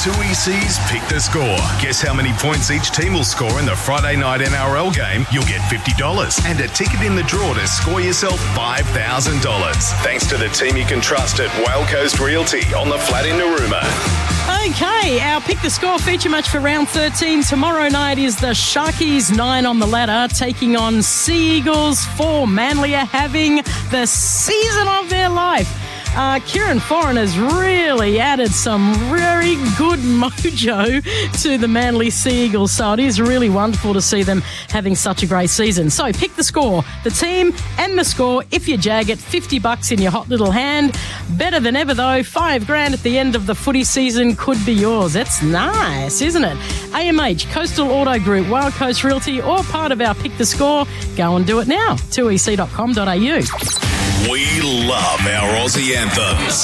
2EC's Pick the Score. Guess how many points each team will score in the Friday night NRL game? You'll get $50 and a ticket in the draw to score yourself $5,000. Thanks to the team you can trust at Whale Coast Realty on the flat in Narooma. Okay, our Pick the Score feature match for round 13. Tomorrow night is the Sharkies 9 on the ladder taking on Sea Eagles 4. Manly are having the season of their life. Kieran Foran has really added some very good mojo to the Manly Sea Eagles, so it is really wonderful to see them having such a great season. So pick the score, the team and the score. If you jag it, $50 in your hot little hand. Better than ever though, $5,000 at the end of the footy season could be yours. That's nice, isn't it? AMH, Coastal Auto Group, Wild Coast Realty, or part of our Pick the Score, go and do it now. 2ec.com.au. We love our Aussie anthems.